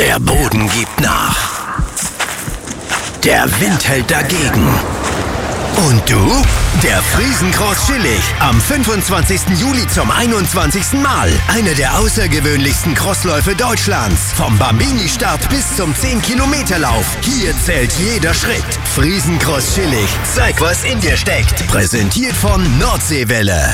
Der Boden gibt nach. Der Wind hält dagegen. Und du? Der Friesencross Schillig. Am 25. Juli zum 21. Mal. Einer der außergewöhnlichsten Crossläufe Deutschlands. Vom Bambini-Start bis zum 10-Kilometer-Lauf. Hier zählt jeder Schritt. Friesencross Schillig. Zeig, was in dir steckt. Präsentiert von Nordseewelle.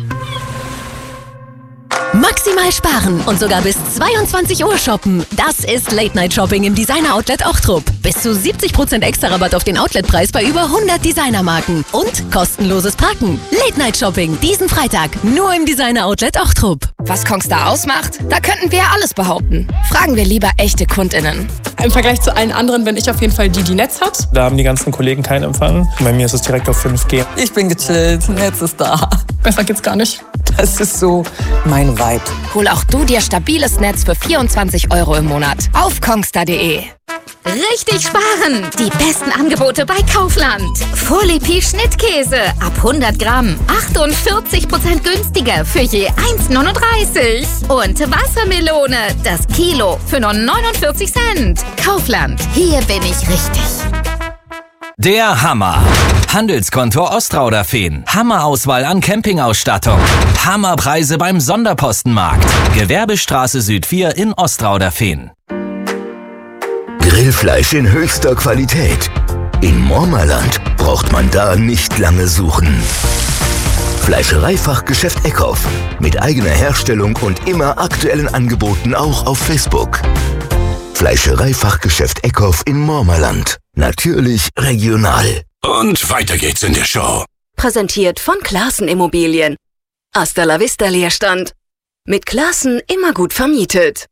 Maximal sparen und sogar bis 22 Uhr shoppen. Das ist Late-Night-Shopping im Designer-Outlet Ochtrup. Bis zu 70% extra Rabatt auf den Outletpreis bei über 100 Designermarken. Und kostenloses Parken. Late-Night-Shopping diesen Freitag nur im Designer-Outlet Ochtrup. Was Kongstar ausmacht? Da könnten wir alles behaupten. Fragen wir lieber echte KundInnen. Im Vergleich zu allen anderen bin ich auf jeden Fall die Netz hat. Da haben die ganzen Kollegen keinen Empfang. Bei mir ist es direkt auf 5G. Ich bin gechillt, Netz ist da. Besser geht's gar nicht. Das ist so mein Vibe. Hol auch du dir stabiles Netz für 24 € im Monat auf kongstar.de. Richtig sparen! Die besten Angebote bei Kaufland. Vorlepi Schnittkäse ab 100 Gramm. 48% günstiger für je 1,39. Und Wassermelone, das Kilo für nur 49 Cent. Kaufland, hier bin ich richtig. Der Hammer. Handelskonto Ostrauder-Fehn. Hammerauswahl an Campingausstattung. Hammerpreise beim Sonderpostenmarkt. Gewerbestraße Süd 4 in Ostrauder-Fehn. Grillfleisch in höchster Qualität. In Mormerland braucht man da nicht lange suchen. Fleischereifachgeschäft Eckhoff. Mit eigener Herstellung und immer aktuellen Angeboten auch auf Facebook. Fleischereifachgeschäft Eckhoff in Mormerland. Natürlich regional. Und weiter geht's in der Show. Präsentiert von Classen Immobilien. Hasta la vista Leerstand. Mit Classen immer gut vermietet.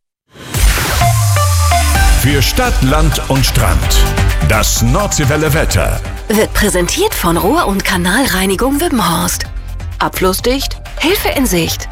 Für Stadt, Land und Strand. Das Nordseewelle Wetter. Wird präsentiert von Rohr- und Kanalreinigung Wippenhorst. Abflussdicht, Hilfe in Sicht.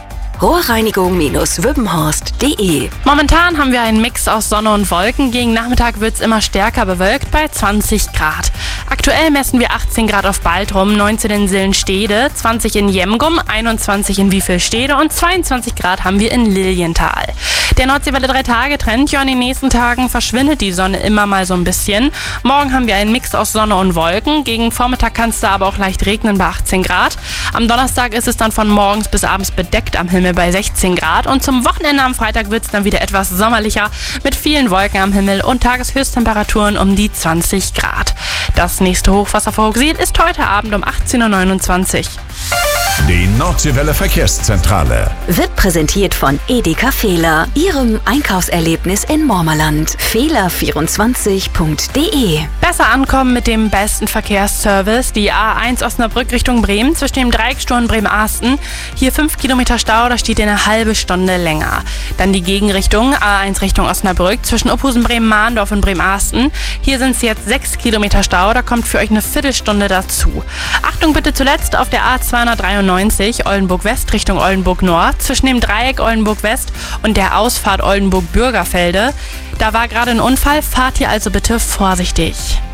Rohrreinigung-wippenhorst.de. Momentan haben wir einen Mix aus Sonne und Wolken. Gegen Nachmittag wird es immer stärker bewölkt bei 20 Grad. Aktuell messen wir 18 Grad auf Baltrum, 19 in Sillenstede, 20 in Jemgum, 21 in Wiefelstede und 22 Grad haben wir in Lilienthal. Der Nordseewelle 3-Tage-Trend, ja, in den nächsten Tagen verschwindet die Sonne immer mal so ein bisschen. Morgen haben wir einen Mix aus Sonne und Wolken. Gegen Vormittag kann es da aber auch leicht regnen bei 18 Grad. Am Donnerstag ist es dann von morgens bis abends bedeckt am Himmel bei 16 Grad. Und zum Wochenende am Freitag wird es dann wieder etwas sommerlicher mit vielen Wolken am Himmel und Tageshöchsttemperaturen um die 20 Grad. Das nächste Hochwasser vorgesehen ist heute Abend um 18.29 Uhr. Die Nordseewelle Verkehrszentrale. Wird präsentiert von Edeka Fehler, Ihrem Einkaufserlebnis in Mormerland. Fehler24.de. Besser ankommen mit dem besten Verkehrsservice. Die A1 Osnabrück Richtung Bremen zwischen dem Dreiecksturm Bremen-Asten. Hier 5 Kilometer Stau, da steht ihr eine halbe Stunde länger. Dann die Gegenrichtung A1 Richtung Osnabrück zwischen Uphusen, Bremen-Mahndorf und Bremen-Asten. Hier sind es jetzt 6 Kilometer Stau, da kommt für euch eine Viertelstunde dazu. Achtung bitte zuletzt auf der A293 Oldenburg West Richtung Oldenburg Nord zwischen dem Dreieck Oldenburg West und der Ausfahrt Oldenburg Bürgerfelde. Da war gerade ein Unfall, fahrt hier also bitte vorsichtig.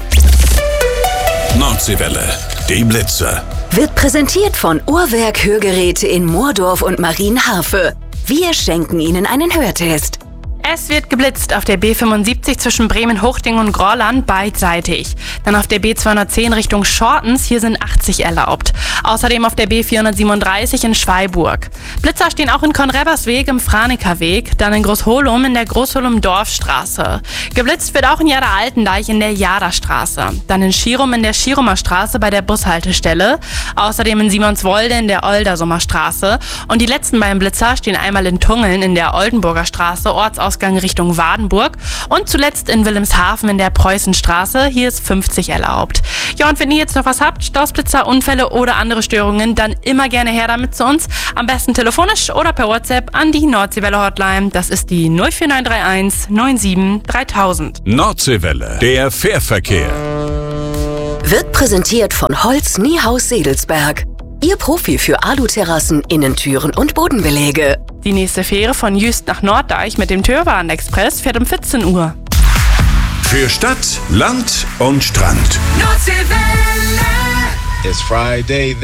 Nordseewelle, die Blitze. Wird präsentiert von Uhrwerk Hörgeräte in Moordorf und Marienharfe. Wir schenken Ihnen einen Hörtest. Es wird geblitzt auf der B75 zwischen Bremen-Hochding und Gorland beidseitig. Dann auf der B210 Richtung Schortens, hier sind 80 erlaubt. Außerdem auf der B437 in Schweiburg. Blitzer stehen auch in Konrebersweg im Franekerweg, dann in Großholum in der Großholum-Dorfstraße. Geblitzt wird auch in Jader-Altendeich in der Jaderstraße. Dann in Schirum in der Schirumer Straße bei der Bushaltestelle. Außerdem in Simonswolde in der Oldersumer Straße. Und die letzten beiden Blitzer stehen einmal in Tungeln in der Oldenburger Straße, Ortsausgang Richtung Wadenburg und zuletzt in Wilhelmshaven in der Preußenstraße. Hier ist 50 erlaubt. Ja, und wenn ihr jetzt noch was habt, Stoßblitzer, Unfälle oder andere Störungen, dann immer gerne her damit zu uns. Am besten telefonisch oder per WhatsApp an die Nordseewelle Hotline. Das ist die 04931 97 3000. Nordseewelle, der Fährverkehr. Wird präsentiert von Holz Niehaus Sedelsberg. Ihr Profi für Aluterrassen, Innentüren und Bodenbeläge. Die nächste Fähre von Jüst nach Norddeich mit dem Törbahn-Express fährt um 14 Uhr. Für Stadt, Land und Strand. Nordseewelle. It's Friday.